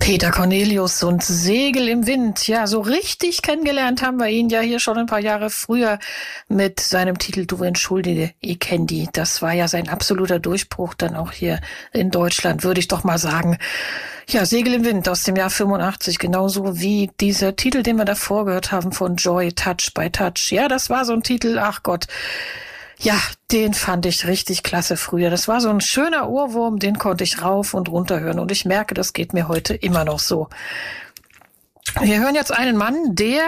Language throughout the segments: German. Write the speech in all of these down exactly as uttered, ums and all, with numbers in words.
Peter Cornelius und Segel im Wind. Ja, so richtig kennengelernt haben wir ihn ja hier schon ein paar Jahre früher mit seinem Titel Du entschuldige, ich kenn die. Das war ja sein absoluter Durchbruch dann auch hier in Deutschland, würde ich doch mal sagen. Ja, Segel im Wind aus dem Jahr fünfundachtzig, genauso wie dieser Titel, den wir davor gehört haben von Joy, Touch by Touch. Ja, das war so ein Titel, ach Gott. Ja, den fand ich richtig klasse früher. Das war so ein schöner Ohrwurm, den konnte ich rauf und runter hören. Und ich merke, das geht mir heute immer noch so. Wir hören jetzt einen Mann, der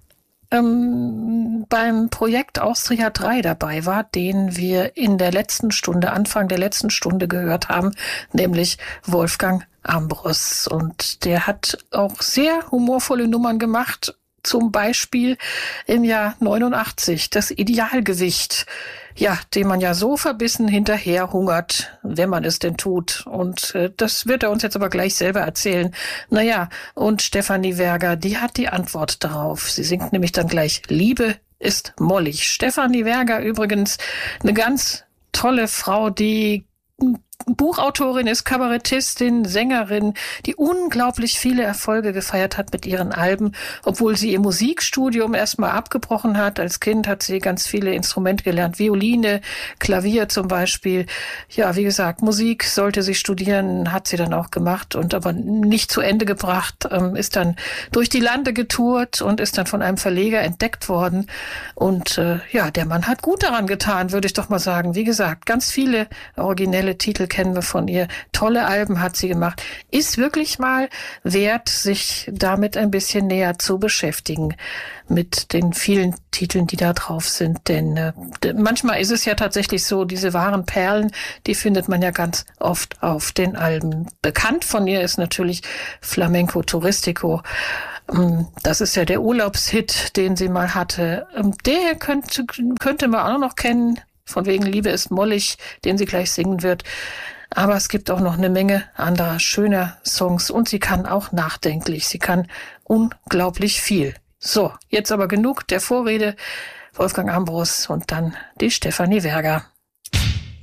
ähm, beim Projekt Austria drei dabei war, den wir in der letzten Stunde, Anfang der letzten Stunde gehört haben, nämlich Wolfgang Ambros. Und der hat auch sehr humorvolle Nummern gemacht. Zum Beispiel im Jahr neunundachtzig, das Idealgewicht, ja, dem man ja so verbissen hinterher hungert, wenn man es denn tut. Und äh, das wird er uns jetzt aber gleich selber erzählen. Naja, und Stefanie Werger, die hat die Antwort darauf. Sie singt nämlich dann gleich, Liebe ist mollig. Stefanie Werger übrigens eine ganz tolle Frau, die Buchautorin ist, Kabarettistin, Sängerin, die unglaublich viele Erfolge gefeiert hat mit ihren Alben, obwohl sie ihr Musikstudium erstmal abgebrochen hat. Als Kind hat sie ganz viele Instrumente gelernt, Violine, Klavier zum Beispiel. Ja, wie gesagt, Musik sollte sie studieren, hat sie dann auch gemacht und aber nicht zu Ende gebracht, ähm, ist dann durch die Lande getourt und ist dann von einem Verleger entdeckt worden. Und äh, ja, der Mann hat gut daran getan, würde ich doch mal sagen. Wie gesagt, ganz viele originelle Titel kennen wir von ihr. Tolle Alben hat sie gemacht. Ist wirklich mal wert, sich damit ein bisschen näher zu beschäftigen mit den vielen Titeln, die da drauf sind. Denn äh, manchmal ist es ja tatsächlich so, diese wahren Perlen, die findet man ja ganz oft auf den Alben. Bekannt von ihr ist natürlich Flamenco Touristico. Das ist ja der Urlaubshit, den sie mal hatte. Der könnte, könnte man auch noch kennen. Von wegen Liebe ist mollig, den sie gleich singen wird. Aber es gibt auch noch eine Menge anderer schöner Songs und sie kann auch nachdenklich. Sie kann unglaublich viel. So, jetzt aber genug der Vorrede. Wolfgang Ambros und dann die Stefanie Werger.